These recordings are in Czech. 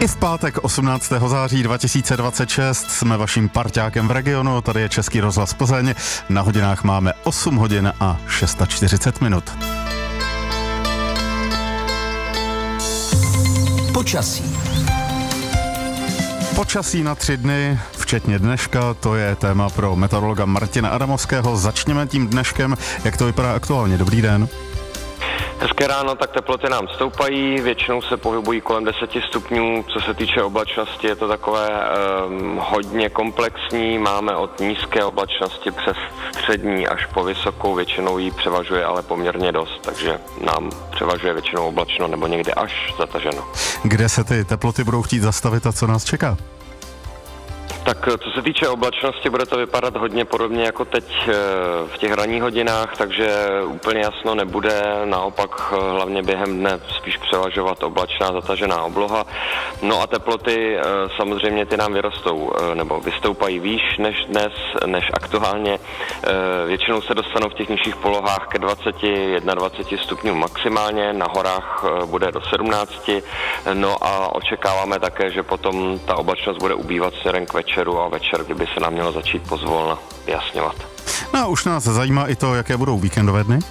I v pátek 18. září 2026 jsme vaším parťákem v regionu, tady je Český rozhlas Plzeň, na hodinách máme 8 hodin a 640 minut. Počasí. Počasí na 3 dny, včetně dneška, to je téma pro meteorologa Martina Adamovského. Začněme tím dneškem, jak to vypadá aktuálně. Dobrý den. Hezké ráno, tak teploty nám stoupají, většinou se pohybují kolem 10 stupňů, co se týče oblačnosti je to takové hodně komplexní, máme od nízké oblačnosti přes střední až po vysokou, většinou jí převažuje ale poměrně dost, takže nám převažuje většinou oblačno nebo někde až zataženo. Kde se ty teploty budou chtít zastavit a co nás čeká? Tak co se týče oblačnosti, bude to vypadat hodně podobně jako teď v těch ranních hodinách, takže úplně jasno nebude, naopak hlavně během dne spíš převažovat oblačná zatažená obloha. No a teploty samozřejmě ty nám vyrostou, nebo vystoupají výš než dnes, než aktuálně. Většinou se dostanou v těch nižších polohách ke 20, 21 stupňů maximálně, na horách bude do 17, no a očekáváme také, že potom ta oblačnost bude ubývat směrem k večeru a večer, kdyby se nám mělo začít pozvolna vyjasňovat. No a už nás zajímá i to, jaké budou víkendové dny.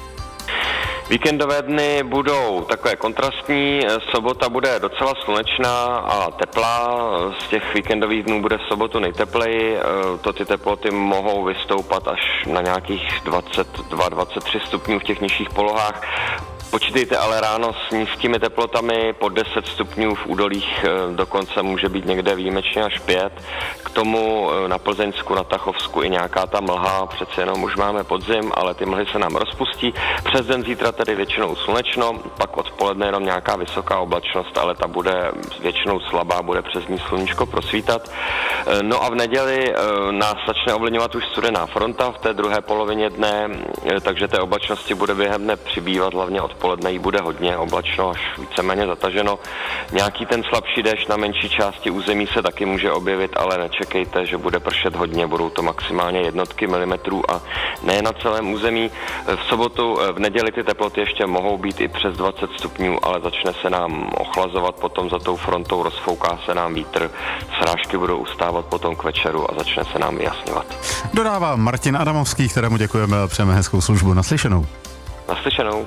Víkendové dny budou takové kontrastní, sobota bude docela slunečná a teplá, z těch víkendových dnů bude v sobotu nejtepleji, to ty teploty mohou vystoupat až na nějakých 22-23 stupňů v těch nižších polohách. Počítejte ale ráno s nízkými teplotami, pod 10 stupňů v údolích dokonce může být někde výjimečně až 5. K tomu na Plzeňsku, na Tachovsku i nějaká ta mlha, přece jenom už máme podzim, ale ty mlhy se nám rozpustí. Přes den zítra tedy většinou slunečno, pak odpoledne jenom nějaká vysoká oblačnost, ale ta bude většinou slabá, bude přes ní sluníčko prosvítat. No a v neděli nás začne ovlivňovat už studená fronta v té druhé polovině dne, takže té oblačnosti bude během dne přibývat, hlavně odpoledne jí bude hodně oblačno až víceméně zataženo. Nějaký ten slabší déšť na menší části území se taky může objevit, ale nečekejte, že bude pršet hodně, budou to maximálně jednotky milimetrů a ne na celém území. V sobotu, v neděli ty teploty ještě mohou být i přes 20 stupňů, ale začne se nám ochlazovat potom za tou frontou, rozfouká se nám vítr, srážky budou ustávat potom k večeru a začne se nám vyjasňovat. Dodává Martin Adamovský, kterému děkujeme a přejeme hezkou službu. Naslyšenou. Naslyšenou.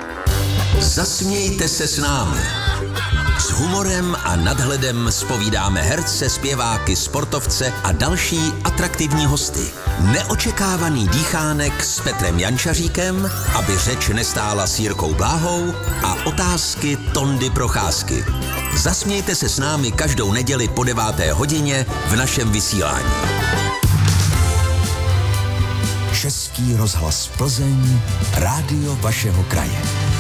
Zasmějte se s námi. S humorem a nadhledem zpovídáme herce, zpěváky, sportovce a další atraktivní hosty. Neočekávaný dýchánek s Petrem Jančaříkem, aby řeč nestála s Jirkou Bláhou a otázky Tondy Procházky. Zasmějte se s námi každou neděli po 9. hodině v našem vysílání. Český rozhlas Plzeň, rádio vašeho kraje.